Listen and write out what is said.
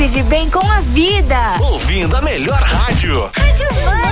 sempre de bem com a vida. Ouvindo a melhor rádio. Rádio Van.